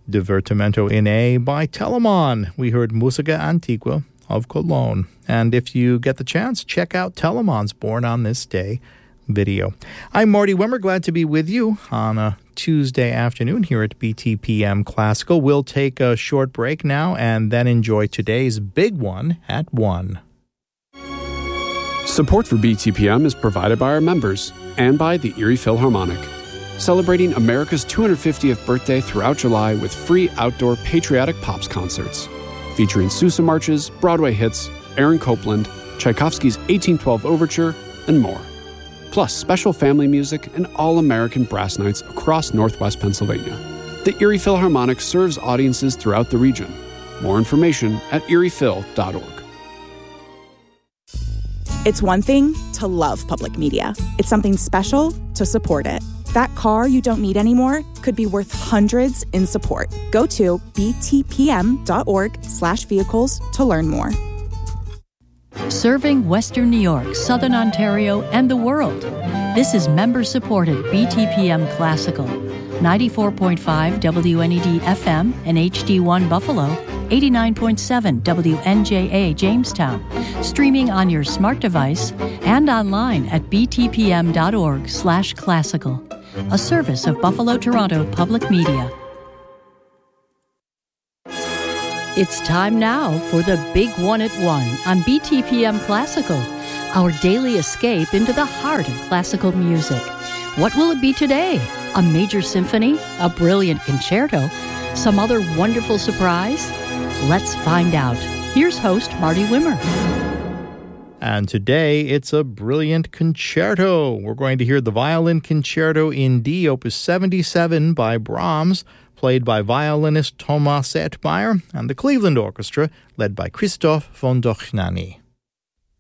Divertimento in A by Telemon. We heard Musica Antigua of Cologne. And if you get the chance, check out Telemon's Born on This Day video. I'm Marty Wimmer, glad to be with you on a Tuesday afternoon here at BTPM Classical. We'll take a short break now and then enjoy today's big one at 1. Support for BTPM is provided by our members and by the Erie Philharmonic, celebrating America's 250th birthday throughout July with free outdoor patriotic pops concerts, featuring Sousa marches, Broadway hits, Aaron Copland, Tchaikovsky's 1812 Overture, and more. Plus special family music and all-American brass nights across Northwest Pennsylvania. The Erie Philharmonic serves audiences throughout the region. More information at eriephil.org. It's one thing to love public media. It's something special to support it. That car you don't need anymore could be worth hundreds in support. Go to btpm.org/vehicles to learn more. Serving Western New York, Southern Ontario, and the world. This is member-supported BTPM Classical. 94.5 WNED FM and HD1 Buffalo, 89.7 WNJA Jamestown, streaming on your smart device and online at btpm.org/classical, a service of Buffalo Toronto Public Media. It's time now for the Big One at 1 on BTPM Classical, our daily escape into the heart of classical music. What will it be today? A major symphony? A brilliant concerto? Some other wonderful surprise? Let's find out. Here's host Marty Wimmer. And today it's a brilliant concerto. We're going to hear the Violin Concerto in D, Opus 77 by Brahms, played by violinist Thomas Ettmeyer, and the Cleveland Orchestra, led by Christoph von Dohnanyi.